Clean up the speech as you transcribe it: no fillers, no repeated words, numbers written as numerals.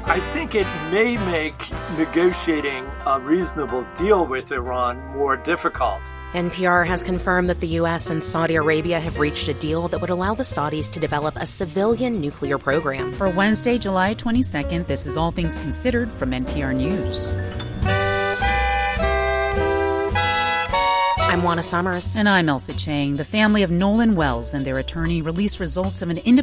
I think it may make negotiating a reasonable deal with Iran more difficult. NPR has confirmed that the U.S. and Saudi Arabia have reached a deal that would allow the Saudis to develop a civilian nuclear program. For Wednesday, July 22nd, this is All Things Considered from NPR News. I'm Juana Summers. And I'm Elsa Chang. The family of Nolan Wells and their attorney released results of an independent